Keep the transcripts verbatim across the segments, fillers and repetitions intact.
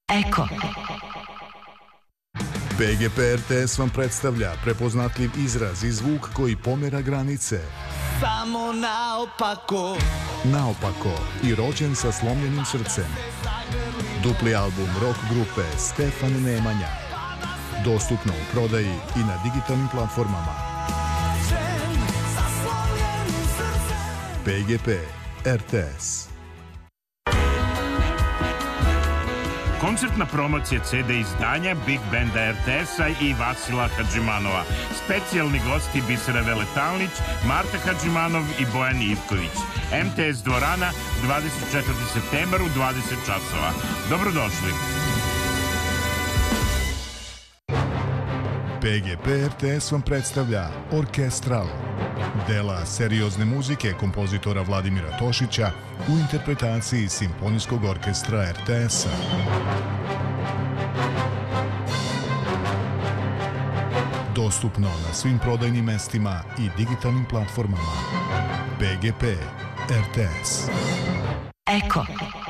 Eko. P G P R T S vam predstavlja prepoznatljiv izraz i zvuk koji pomera granice. Samo naopako. Naopako i rođen sa slomljenim srcem. Dupli album rock grupe Stefan Nemanja. Dostupno u prodaji i na digitalnim platformama. P G P R T S. Koncertna promocija C D izdanja Big Banda R T S-a i Vasila Hadžimanova. Specijalni gosti Bisera Veletalnić, Marta Hadžimanov i Bojan Ivković. M T S dvorana, dvadeset četvrti septembar u dvadeset časova. Dobrodošli. P G P R T S vam predstavlja Orkestral. Dela seriozne muzike kompozitora Vladimira Tošića u interpretaciji Simfonijskog orkestra R T S-a. Dostupno na svim prodajnim mestima i digitalnim platformama. P G P R T S. Eko.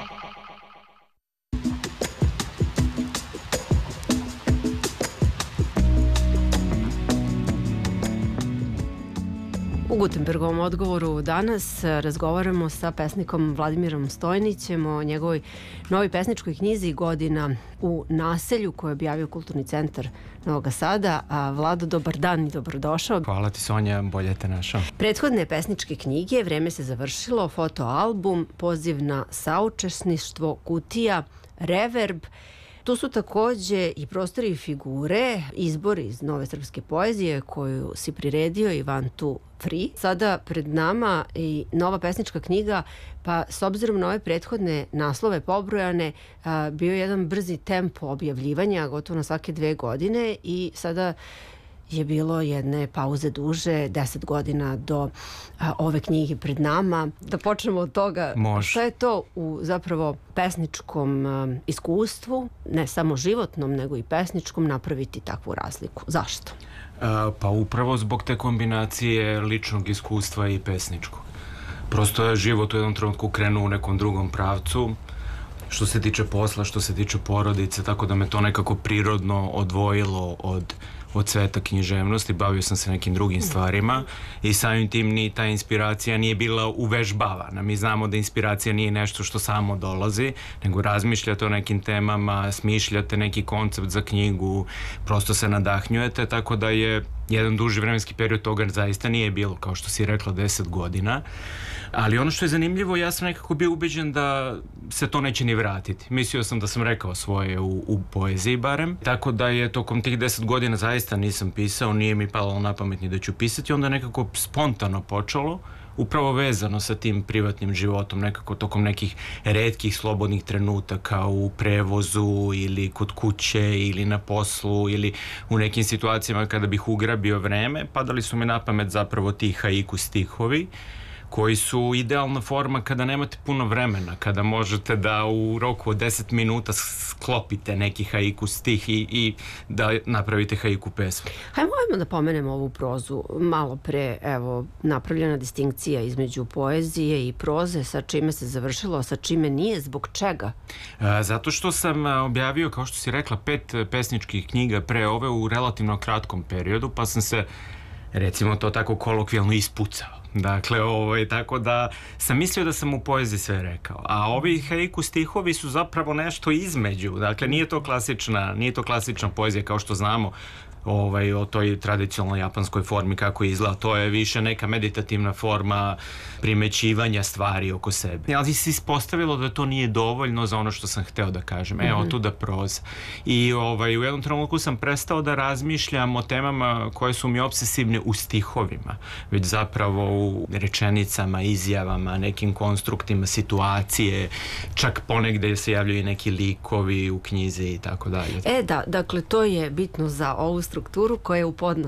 U Gutenbergovom odgovoru danas razgovaramo sa pesnikom Vladimirom Stojnićem o njegovoj novoj pesničkoj knjizi Godina u naselju koju je objavio Kulturni centar Novog Sada. A Vlado, dobar dan i dobrodošao. Hvala ti, Sonja, bolje te našao. Prethodne pesničke knjige, Vreme se završilo, fotoalbum, Poziv na saučesništvo, Kutija, Reverb. Tu su takođe i prostori i figure, izbori iz nove srpske poezije koju si priredio Ivan Tu Free. Sada pred nama i nova pesnička knjiga, pa s obzirom na ove prethodne naslove pobrojane, a, bio je jedan brzi tempo objavljivanja, gotovo na svake dve godine i sada je bilo jedne pauze duže, deset godina do a, ove knjige pred nama. Da počnemo od toga. Može. Šta je to u zapravo pesničkom a, iskustvu, ne samo životnom, nego i pesničkom, napraviti takvu razliku? Zašto? A, pa upravo zbog te kombinacije ličnog iskustva i pesničkog. Prosto je život u jednom trenutku krenuo u nekom drugom pravcu, što se tiče posla, što se tiče porodice, tako da me to nekako prirodno odvojilo od od sveta književnosti, bavio sam se nekim drugim stvarima i samim tim ni ta inspiracija nije bila uvežbavana. Mi znamo da inspiracija nije nešto što samo dolazi, nego razmišljate o nekim temama, smišljate neki koncept za knjigu, prosto se nadahnjujete, tako da je jedan duži vremenski period toga zaista nije bilo, kao što si rekla, deset godina. Ali ono što je zanimljivo, ja sam nekako bio ubeđen da se to neće ni vratiti. Mislio sam da sam rekao svoje u, u poeziji barem. Tako da je tokom tih deset godina zaista nisam pisao, nije mi palo na pamet ni da ću pisati. Onda nekako spontano počelo, upravo vezano sa tim privatnim životom, nekako tokom nekih retkih slobodnih trenutaka u prevozu ili kod kuće ili na poslu ili u nekim situacijama kada bih ugrabio vreme, padali su mi na pamet zapravo ti haiku stihovi, koji su idealna forma kada nemate puno vremena, kada možete da u roku od deset minuta sklopite neki haiku stih i, i da napravite haiku pesmu. Hajmo, hajmo da pomenemo ovu prozu. Malo pre, evo, napravljena distinkcija između poezije i proze, sa čime se završilo, sa čime nije, zbog čega? A, zato što sam objavio, kao što si rekla, pet pesničkih knjiga pre ove u relativno kratkom periodu, pa sam se, recimo to tako kolokvijalno, ispucao. Dakle, ovaj, tako da sam mislio da sam u poeziji sve rekao. A ovi haiku stihovi su zapravo nešto između. Dakle, nije to klasična, nije to klasična poezija kao što znamo ovaj, o toj tradicionalnoj japanskoj formi kako izgleda. To je više neka meditativna forma primećivanja stvari oko sebe. Ali se ispostavilo da to nije dovoljno za ono što sam hteo da kažem. Evo, tu da proza. I ovaj, u jednom trenutku sam prestao da razmišljam o temama koje su mi obsesivne u stihovima, već zapravo u rečenicama, izjavama, nekim konstruktima, situacije, čak ponegde se javljaju i neki likovi u knjizi i tako dalje. E da, dakle, to je bitno za ovu strukturu koja je u podnosu